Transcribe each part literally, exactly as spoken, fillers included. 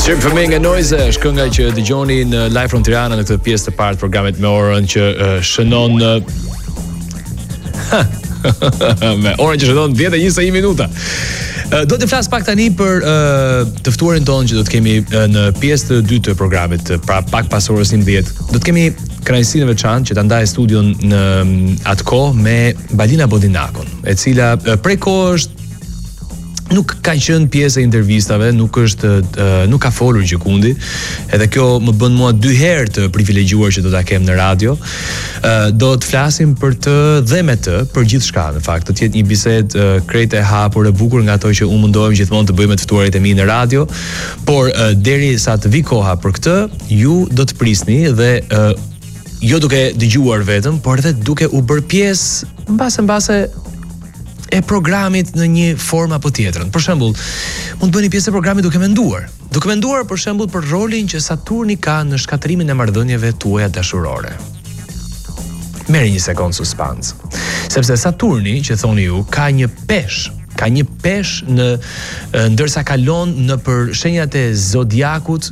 Strip for me nga Noise është kënga që dëgjoni në live from Tirana në këtë pjesë të parë të programit me orën që uh, shënon uh, me orën që shënon dhjetë e njëzet e një minuta. Uh, do të flas pak tani për uh, të ftuarin tonë që do të kemi uh, në pjesë të dytë të programit, pra pak pas orës njëmbëdhjetë. Do të kemi kënaqësinë e veçantë që ta ndaj studion në um, atë kohë me Balina Bodinakon, e cila uh, prej kohësh nuk ka qenë pjesë e intervistave, nuk është uh, nuk ka folur gjikundi, edhe kjo më bën mua dy herë të privilegjuar që do ta kem në radio. Uh, do të flasim për të dhe me të për gjithçka, në fakt, do të jetë një bisedë uh, krejt e hapur e bukur nga ato që unë mundohem gjithmonë të bëj me të ftuarit e mi në radio, por uh, derisa të vi koha për këtë, ju do të prisni dhe uh, jo duke dëgjuar vetëm, por edhe duke u bërë pjesë mbase mbase e programit në një formë apo tjetrën. Për shembull, mund të bëni pjesë e programit duke menduar. Duke menduar për shembull për rolin që Saturni ka në shkatrimin e marrëdhënieve tuaja dashurore. Merrni një sekond suspans. Sepse Saturni, që thoni ju, ka një pesh, ka një pesh në ndërsa kalon në për shenjat e zodiakut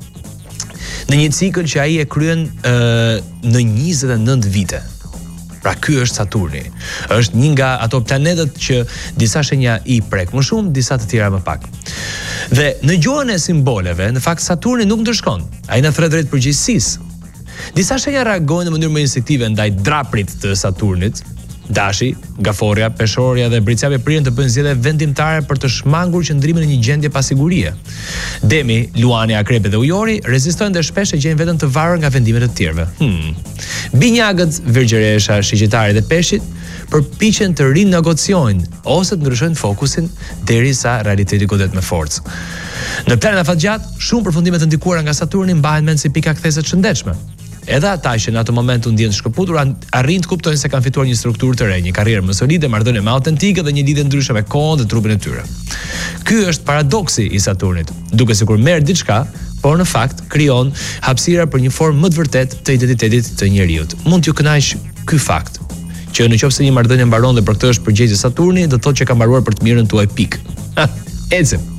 në një cikël që ai e kryen uh, në njëzet e nëntë vite. Pra ky është Saturni. Është një nga ato planetët që disa shenja i prek më shumë, disa të tjera më pak. Dhe në gjuhën e simboleve, në fakt Saturni nuk ndryshkon. Ai na thret drejt përgjegjësisë. Disa shenja reagojnë në mënyrë më instinktive ndaj draprit të Saturnit. Dashi, gaforja, peshorja dhe bricjave prirën të bëjnë zgjedhje vendimtare për të shmangur qëndrimin në një gjendje pasigurie. Demi, luani, akrepi dhe ujori rezistojnë dhe shpesh e gjejnë veten të varur nga vendimet e të tjerëve. Hmm. Binjagët, virgjëresha, shigjetarit dhe peshqit përpiqen të rinegociojnë ose të ndryshojnë fokusin derisa realiteti godet me forcë. Në planin afatgjat, shumë përfundime të ndikuara nga Saturni mbahen mend si pika kthese të shëndetshme. Edhe ata që në ato moment u ndjen shkëputur arrin të kuptojnë se kanë fituar një strukturë të re, një karrierë më solide, marrëdhënie më autentike dhe një lidhje ndryshe me kohën dhe trupin e tyre. Ky është paradoksi i Saturnit, duke sikur merr diçka, por në fakt krijon hapësira për një formë më të vërtetë të identitetit të njerëzit. Mund t'ju kënaq ky fakt, që nëse një marrëdhënie mbaron dhe për këtë është përgjegjës Saturni, do të thotë që ka mbaruar për të mirën tuaj pik. Ecim.